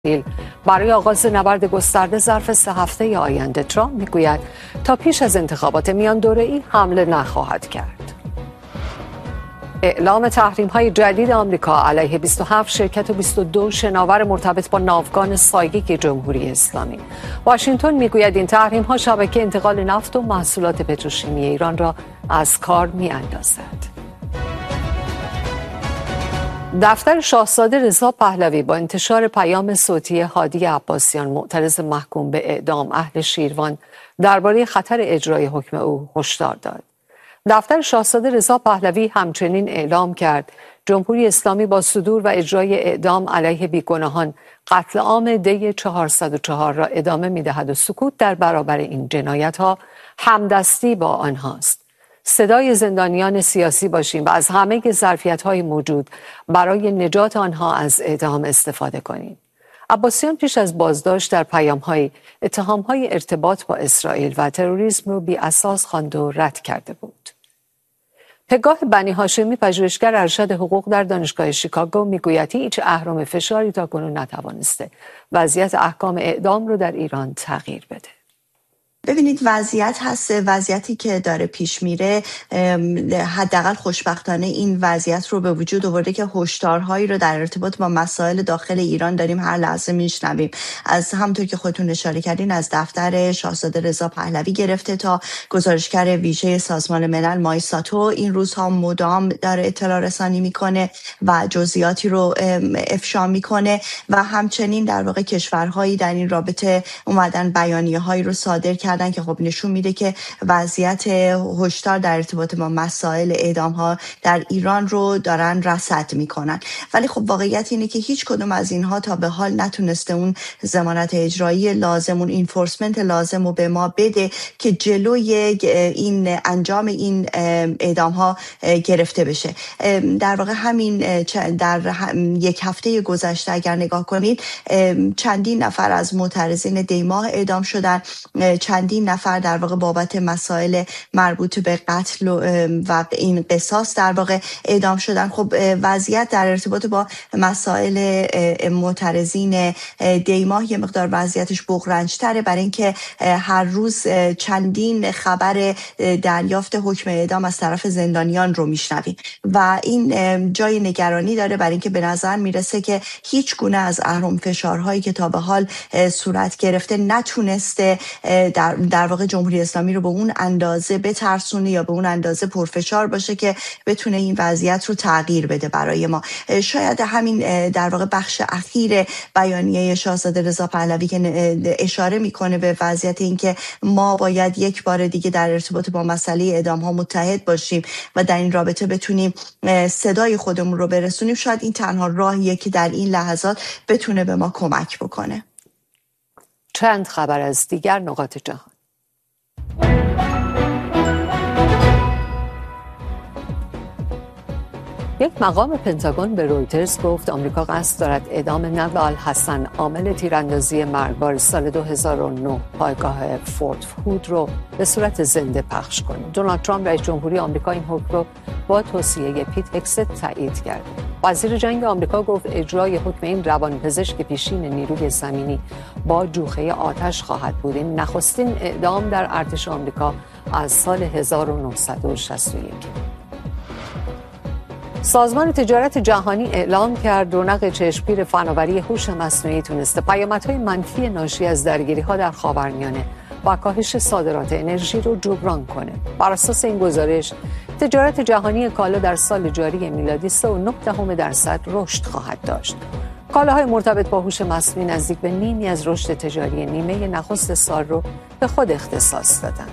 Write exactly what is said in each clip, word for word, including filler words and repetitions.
برای آغاز نبرد گسترده ظرف سه هفته آینده. ترامپ میگوید تا پیش از انتخابات میان دوره‌ای حمله نخواهد کرد. اعلام تحریم‌های جدید آمریکا علیه بیست و هفت شرکت و بیست و دو شناور مرتبط با ناوگان سایگیک جمهوری اسلامی. واشنگتن میگوید این تحریم‌ها شبکه انتقال نفت و محصولات پتروشیمی ایران را از کار می‌اندازد. دفتر شاهزاده رضا پهلوی با انتشار پیام صوتی هادی عباسیان معترض محکوم به اعدام اهل شیروان درباره خطر اجرای حکم او هشدار داد. دفتر شاهزاده رضا پهلوی همچنین اعلام کرد جمهوری اسلامی با صدور و اجرای اعدام علیه بیگناهان قتل عام دی چهارصد و چهار را ادامه می‌دهد و سکوت در برابر این جنایت‌ها همدستی با آنهاست. صدای زندانیان سیاسی باشیم و از همه ظرفیت‌های موجود برای نجات آنها از اعدام استفاده کنیم. عباسیان پیش از بازداشت در پیام‌های اتهام‌های ارتباط با اسرائیل و تروریسم را بی اساس خواند و رد کرده بود. پگاه بنی هاشمی پژوهشگر ارشد حقوق در دانشگاه شیکاگو میگوید هیچ اهرم فشاری تاکنون نتوانسته وضعیت احکام اعدام رو در ایران تغییر بده. ببینید وضعیت هست، وضعیتی که داره پیش میره حداقل خوشبختانه این وضعیت رو به وجود آورده که هشدارهایی رو در ارتباط با مسائل داخل ایران داریم هر لحظه میشنویم. از همونطور که خودتون اشاره کردین از دفتر شاهزاده رضا پهلوی گرفته تا گزارشگر ویژه سازمان ملل مای ساتو این روزها مدام داره اطلاع رسانی میکنه و جزئیاتی رو افشا میکنه و همچنین در واقع کشورهایی در این رابطه اومدن بیانیه‌هایی رو صادر کردن که خب نشون میده که وضعیت هشدار در ارتباط با مسائل اعدام ها در ایران رو دارن رصد میکنن. ولی خب واقعیت اینه که هیچ کدوم از اینها تا به حال نتونسته اون ضمانت اجرایی لازم، اون انفورسمنت لازم رو به ما بده که جلوی این انجام این اعدام ها گرفته بشه. در واقع همین در یک هفته گذشته اگر نگاه کنید چندین نفر از معترضین دیماه اعدام شدن، چندین نفر در واقع بابت مسائل مربوط به قتل و این قصاص در واقع اعدام شدن. خب وضعیت در ارتباط با مسائل معترضین دیماه یه مقدار وضعیتش بغرنج‌تره برای اینکه هر روز چندین خبر دریافت حکم اعدام از طرف زندانیان رو میشنویم و این جای نگرانی داره برای اینکه به نظر میرسه که هیچ گونه از اهرم فشارهایی که تا به حال صورت گرفته نتونسته در, در واقع جمهوری اسلامی رو به اون اندازه بترسونه یا به اون اندازه پرفشار باشه که بتونه این وضعیت رو تغییر بده برای ما. شاید همین در واقع بخش اخیر بیانیه شاهزاده رضا پهلوی که اشاره میکنه به وضعیت این که ما باید یک بار دیگه در ارتباط با مسئله اعدام ها متحد باشیم و در این رابطه بتونیم صدای خودمون رو برسونیم، شاید این تنها راهیه که در این لحظات بتونه به ما کمک بکنه. چند خبر از دیگر نقاط جهان. یک مقام پنتاگون به رویترز گفت آمریکا قصد دارد اعدام نوال الحسن عامل تیراندازی مرگبار سال دو هزار و نه پایگاه فورت هود رو به صورت زنده پخش کنه. دونالد ترامپ رئیس جمهوری آمریکا این حکم رو با توصیه پیت هگست تایید کرد. وزیر جنگ آمریکا گفت اجرای حکم این روانپزشک پیشین نیروی زمینی با جوخه آتش خواهد بود. این نخستین اعدام در ارتش آمریکا از سال هزار و نهصد و شصت و یک. سازمان تجارت جهانی اعلام کرد رونق چشمگیر فناوری هوش مصنوعی تونسته پیامدهای منفی ناشی از درگیری‌ها در خاورمیانه و کاهش صادرات انرژی رو جبران کنه. بر اساس این گزارش تجارت جهانی کالا در سال جاری میلادی سه و نه دهم درصد رشد خواهد داشت. کالاهای مرتبط با هوش مصنوعی نزدیک به نیمی از رشد تجاری نیمه نخست سال رو به خود اختصاص دادن.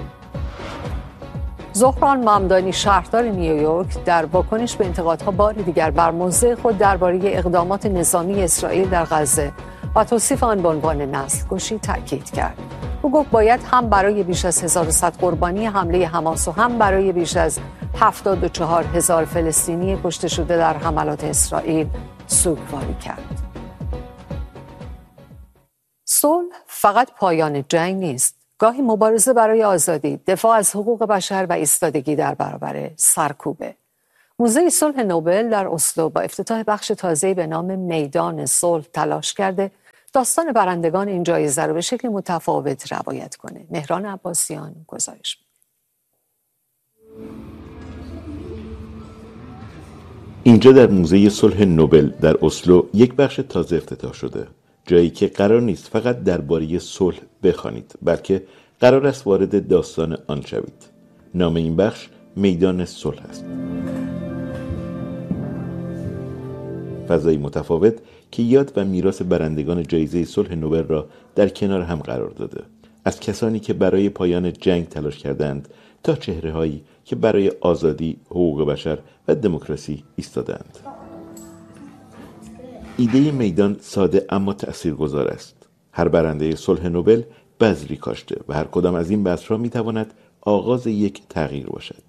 زهران ممدانی شهردار نیویورک در واکنش به انتقادها بار دیگر بر موضع خود درباره اقدامات نظامی اسرائیل در غزه و توصیف آن به عنوان نسل‌کشی تاکید کرد. او گفت باید هم برای بیش از هزار و صد قربانی حمله حماس و هم برای بیش از هفتاد و چهار هزار فلسطینی کشته شده در حملات اسرائیل سوگواری کرد. صلح فقط پایان جنگ نیست. گاهی مبارزه برای آزادی، دفاع از حقوق بشر و ایستادگی در برابر سرکوبه. موزه صلح نوبل در اسلو با افتتاح بخش تازه‌ای به نام میدان صلح تلاش کرده داستان برندگان این جایزه رو به شکل متفاوت روایت کنه. مهران عباسیان گزارش میده. اینجا در موزه صلح نوبل در اسلو یک بخش تازه افتتاح شده، جایی که قرار نیست فقط درباره صلح بخوانید، بلکه قرار است وارد داستان آن شوید. نام این بخش میدان صلح است. فضایی متفاوت که یاد و میراث برندگان جایزه صلح نوبل را در کنار هم قرار داده، از کسانی که برای پایان جنگ تلاش کردند تا چهره‌هایی که برای آزادی، حقوق بشر و دموکراسی ایستادند. ایده میدان ساده اما تأثیرگذار است. هر برنده صلح نوبل بذری کاشته و هر کدام از این بذرها میتواند آغاز یک تغییر باشد.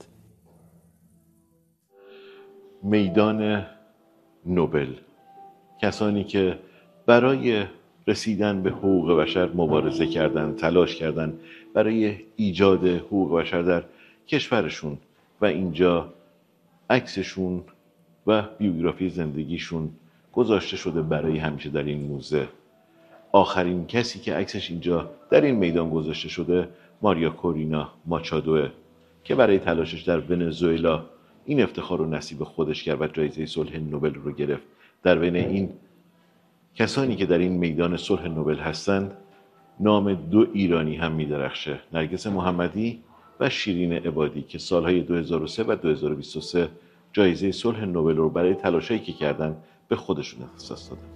میدان نوبل، کسانی که برای رسیدن به حقوق بشر مبارزه کردند، تلاش کردند برای ایجاد حقوق بشر در کشورشون و اینجا عکسشون و بیوگرافی زندگیشون گذاشته شده برای همیشه در این موزه. آخرین کسی که عکسش اینجا در این میدان گذاشته شده ماریا کورینا ماچادوه که برای تلاشش در ونزوئلا این افتخار رو نصیب خودش کرد و جایزه صلح نوبل رو گرفت. در بین این کسانی که در این میدان صلح نوبل هستند نام دو ایرانی هم می‌درخشه، نرگس محمدی و شیرین عبادی که سالهای دو هزار و سه و دو هزار و بیست و سه جایزه صلح نوبل رو برای تلاشایی که کردن به خودشون اختصاص دادن.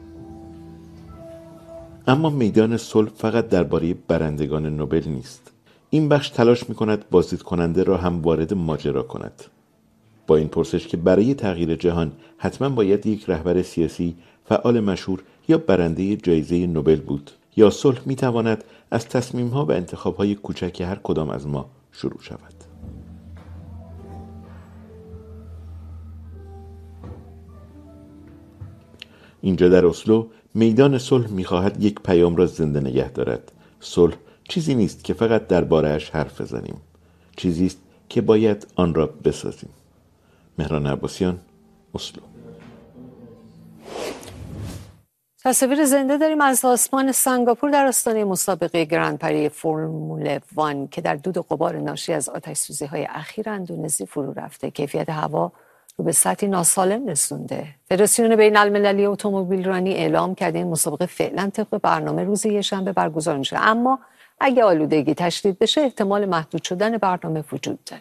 اما میدان صلح فقط درباره برندگان نوبل نیست. این بخش تلاش می‌کند بازدید کننده را هم وارد ماجرا کند. با این پرسش که برای تغییر جهان حتما باید یک رهبر سیاسی، فعال مشهور یا برنده جایزه نوبل بود، یا صلح می‌تواند از تصمیم‌ها و انتخاب‌های کوچک هر کدام از ما شروع شود. اینجا در اسلو میدان صلح می‌خواهد یک پیام را زنده نگه دارد. صلح چیزی نیست که فقط درباره‌اش حرف بزنیم، چیزی است که باید آن را بسازیم. مهران عباسیان، اسلو. تصاویر زنده داریم از آسمان سنگاپور در آستانه مسابقه گرند پری فرمول یک که در دود و غبار ناشی از آتش‌سوزی‌های اخیر اندونزی فرو رفته. کیفیت هوا رو به سطحی ناسالم رسونده. فدراسیون بین‌المللی اتومبیلرانی اعلام کرده این مسابقه فعلا طبق برنامه روز یکشنبه برگزار میشه، اما اگه آلودگی تشدید بشه احتمال محدود شدن برنامه وجود داره.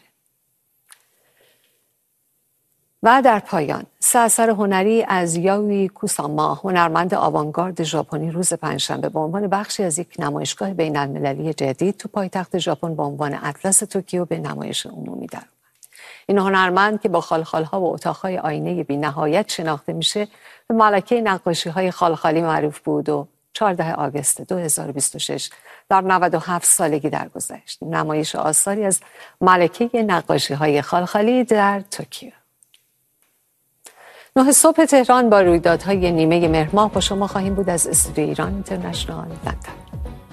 و در پایان سه اثر هنری از یاوی کوساما، هنرمند آوانگارد ژاپنی، روز پنجشنبه به عنوان بخشی از یک نمایشگاه بین‌المللی جدید تو پایتخت ژاپن با عنوان اطلس توکیو به نمایش عمومی درآمد. این هنرمند که با خالخال‌ها و اتاق‌های آینه بی‌نهایت شناخته میشه، به ملکه نقاشی‌های خالخالی معروف بود و چهاردهم آگوست دو هزار و بیست و شش در نود و هفت سالگی درگذشت. نمایش آثاری از ملکه نقاشی‌های خالخالی در توکیو. نه صبح تهران با رویدادهای نیمه مهر ماه با شما خواهیم بود از استودیو ایران اینترنشنال لندن.